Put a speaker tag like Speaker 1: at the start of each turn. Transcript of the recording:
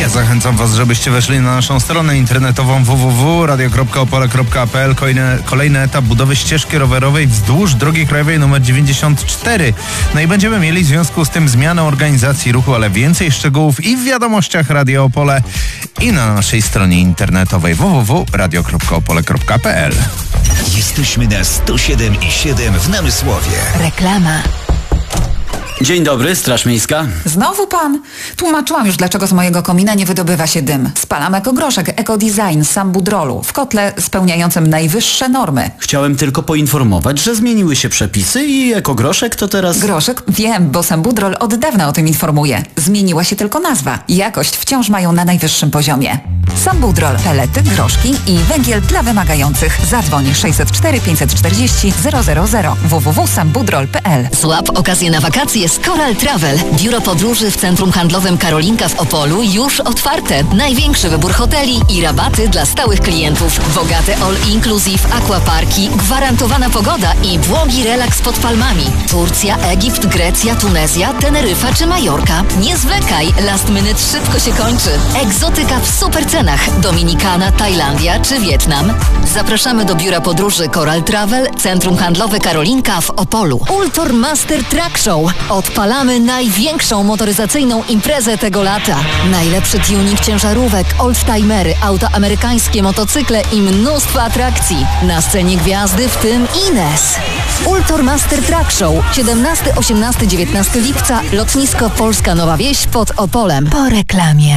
Speaker 1: Ja zachęcam Was, żebyście weszli na naszą stronę internetową www.radio.opole.pl. Kolejny etap budowy ścieżki rowerowej wzdłuż drogi krajowej nr 94. No i będziemy mieli w związku z tym zmianę organizacji ruchu, ale więcej szczegółów i w wiadomościach Radio Opole i na naszej stronie internetowej www.radio.opole.pl.
Speaker 2: Jesteśmy na 107,7 w Namysłowie.
Speaker 3: Reklama.
Speaker 4: Dzień dobry, Straż Miejska.
Speaker 3: Znowu pan? Tłumaczyłam już, dlaczego z mojego komina nie wydobywa się dym. Spalam ekogroszek, ekodesign z sambudrolu w kotle spełniającym najwyższe normy.
Speaker 4: Chciałem tylko poinformować, że zmieniły się przepisy i ekogroszek to teraz...
Speaker 3: Groszek? Wiem, bo sambudrol od dawna o tym informuje. Zmieniła się tylko nazwa. Jakość wciąż mają na najwyższym poziomie. Sambudrol, pelety, groszki i węgiel dla wymagających. Zadzwoń 604 540 000 www.sambudrol.pl.
Speaker 5: Złap okazję na wakacje z Coral Travel. Biuro podróży w Centrum Handlowym Karolinka w Opolu już otwarte. Największy wybór hoteli i rabaty dla stałych klientów. Bogate all-inclusive, aquaparki, gwarantowana pogoda i błogi relaks pod palmami. Turcja, Egipt, Grecja, Tunezja, Teneryfa czy Majorka. Nie zwlekaj, last minute szybko się kończy. Egzotyka w super cenach. Dominikana, Tajlandia czy Wietnam. Zapraszamy do biura podróży Coral Travel, Centrum Handlowe Karolinka w Opolu. Ultor Master Truck Show. Odpalamy największą motoryzacyjną imprezę tego lata. Najlepszy tuning ciężarówek, oldtimery, auta amerykańskie, motocykle i mnóstwo atrakcji. Na scenie gwiazdy, w tym Ines. Ultor Master Truck Show. 17, 18, 19 lipca. Lotnisko Polska Nowa Wieś pod Opolem.
Speaker 3: Po reklamie.